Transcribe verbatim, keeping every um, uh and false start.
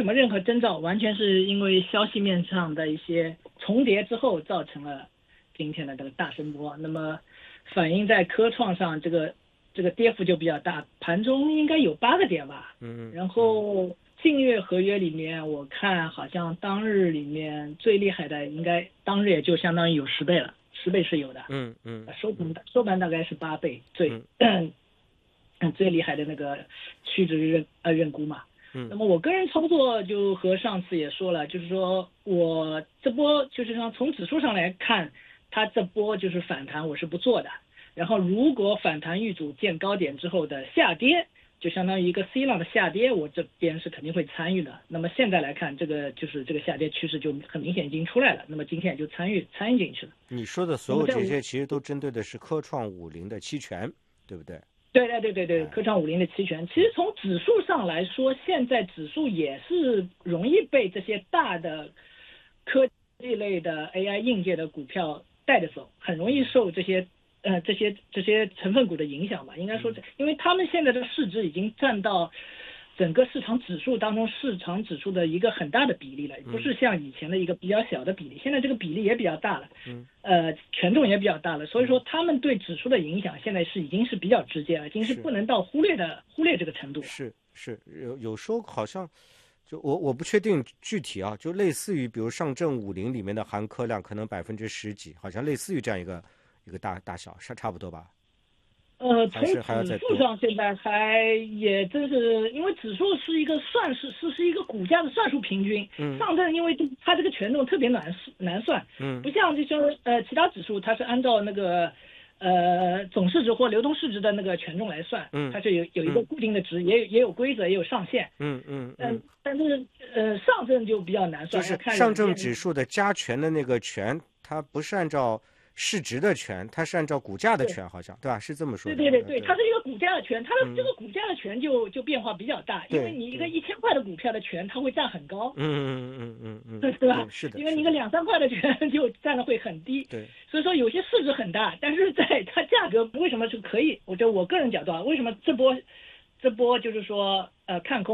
什么任何征兆，完全是因为消息面上的一些重叠之后造成了今天的这个大升波。那么反映在科创上，这个这个跌幅就比较大，盘中应该有八个点吧。 嗯， 然后近月合约里面，我看好像当日里面最厉害的，应该当日也就相当于有十倍了，十倍是有的。 嗯嗯， 收盘收盘大概是八倍，最嗯最厉害的那个区值认呃认估嘛。 嗯， 那么我个人操作就和上次也说了，就是说我这波就是说从指数上来看，它这波就是反弹，我是不做的。然后如果反弹遇阻见高点之后的下跌，就相当于一个 C 浪的下跌，我这边是肯定会参与的。那么现在来看，这个就是这个下跌趋势就很明显已经出来了，那么今天也就参与参与进去了。 你说的所有这些其实都针对的是科创五零的期权，对不对？ 对对对对对，科创五零的期权，其实从指数上来说，现在指数也是容易被这些大的科技类的 A I 硬件的股票带着走，很容易受这些呃这些这些成分股的影响吧。应该说，因为他们现在的市值已经占到整个市场指数当中市场指数的一个很大的比例了，不是像以前的一个比较小的比例，现在这个比例也比较大了， 嗯， 呃，权重也比较大了，所以说他们对指数的影响现在是已经是比较直接了，已经是不能到忽略的忽略这个程度了。 是是，有有时候好像就我我不确定具体啊，就类似于比如上证五零里面的含科量可能百分之十几，好像类似于这样一个一个大大小，差差不多吧。 呃，从指数上现在还也真是，因为指数是一个算是是是一个股价的算术平均， 嗯， 上证因为它这个权重特别难难算， 嗯， 不像这些呃其他指数，它是按照那个呃总市值或流动市值的那个权重来算， 嗯， 它是有有一个固定的值，嗯、也有也有规则，也有上限， 嗯嗯嗯，但是呃上证就比较难算， 就是上证指数的加权的那个权，它不是按照市值的权，它是按照股价的权，好像对吧？是这么说的。 对对对对，它是一个股价的权，它的这个股价的权就就变化比较大，因为你一个一千块的股票的权，它会占很高。 嗯嗯嗯嗯嗯， 对对吧？ 是的。 因为你一个两三块的权就占的会很低。 对。 所以说有些市值很大，但是在它价格为什么是可以？我觉得我个人角度啊，为什么这波这波就是说呃看空。